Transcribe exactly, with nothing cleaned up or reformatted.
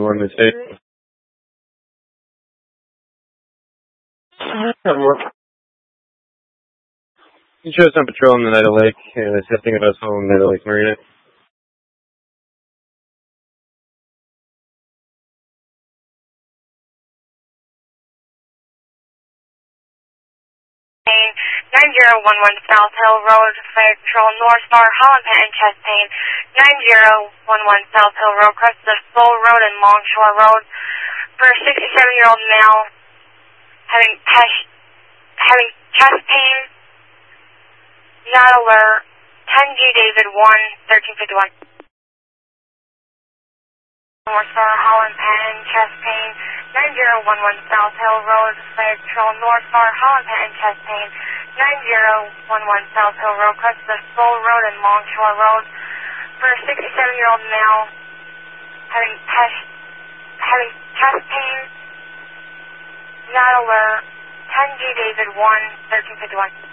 one mistake. You chose some patrol in the Night of Lake and assisting a vessel in the Night of Lake Marina. nine zero one one South Hill Road, Fire Patrol North Star, Holland Penn, chest pain. nine zero one one South Hill Road, across the Full Road and Longshore Road, for a sixty-seven-year-old male having pes- having chest pain, not alert, ten G David one, thirteen fifty-one. North Star, Holland Penn, chest pain. nine zero one one South Hill Road, Fire Patrol North Star, Holland Penn, chest pain. nine zero one one South Hill Road, across the Full Road and Longshore Road, for a sixty-seven-year-old male having pes- having chest pain, not alert, ten G David one, thirteen fifty-one.